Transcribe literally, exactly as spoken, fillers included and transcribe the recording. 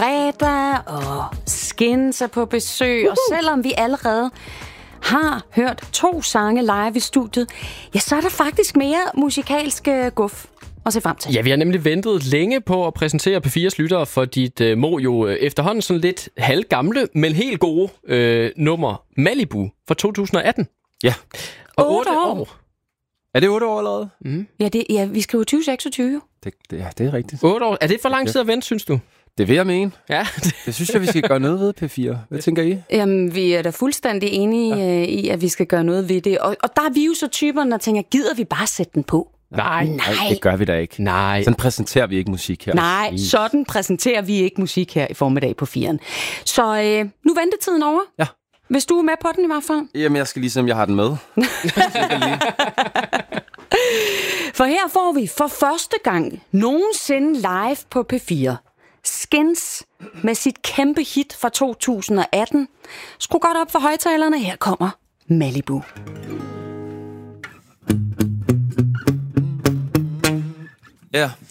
fredag, og Skins er på besøg, uh-huh. og selvom vi allerede har hørt to sange live i studiet, ja, så er der faktisk mere musikalsk guf at se frem til. Ja, vi har nemlig ventet længe på at præsentere P fires lyttere for dit uh, må jo uh, efterhånden sådan lidt halvgamle, men helt gode uh, nummer Malibu fra to tusind og atten. Ja. Og otte år. år. Er det otte år allerede? Mm. Ja, det, ja, vi skriver tyve seksogtyve. Det, det, ja, det er rigtigt. otte år. Er det for lang tid at vente, synes du? Det vil jeg mene. Ja. Det synes jeg, vi skal gøre noget ved, P fire. Hvad tænker I? Jamen, vi er da fuldstændig enige ja. i, at vi skal gøre noget ved det. Og, og der er vi jo så typerne, der tænker, gider vi bare sætte den på? Nej. Nej. Nej, det gør vi da ikke. Nej. Sådan præsenterer vi ikke musik her. Nej, sådan præsenterer vi ikke musik her i formiddag på firen. Så øh, nu er ventetiden over. Ja. Hvis du er med på den i hvert fald. Jamen, jeg skal ligesom, jeg har den med. For her får vi for første gang nogensinde live på P fire Skins med sit kæmpe hit fra to tusind og atten. Skru godt op for højtalerne. Her kommer Malibu. Ja,